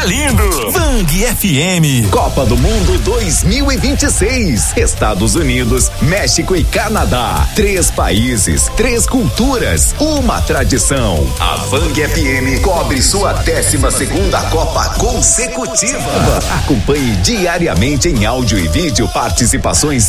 é lindo. Vang FM. Copa do Mundo 2026. Estados Unidos, México e Canadá. 3 países, 3 culturas, uma tradição. A Vang FM cobre sua 12ª Copa consecutiva. Acompanhe diariamente em áudio e vídeo participações